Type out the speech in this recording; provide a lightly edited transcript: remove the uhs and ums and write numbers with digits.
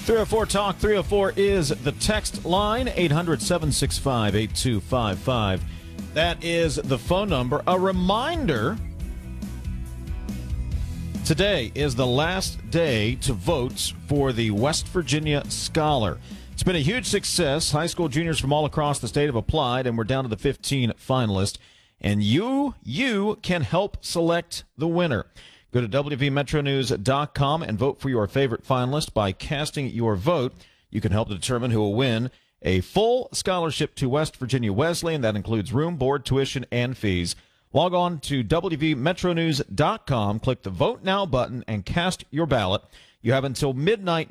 304 Talk 304 is the text line, 800-765-8255. That is the phone number. A reminder, today is the last day to vote for the West Virginia Scholar. It's been a huge success. High school juniors from all across the state have applied, and we're down to the 15 finalists. And you can help select the winner. Go to WVMetroNews.com and vote for your favorite finalist. By casting your vote, you can help determine who will win a full scholarship to West Virginia Wesleyan. That includes room, board, tuition, and fees. Log on to WVMetroNews.com, click the Vote Now button, and cast your ballot. You have until midnight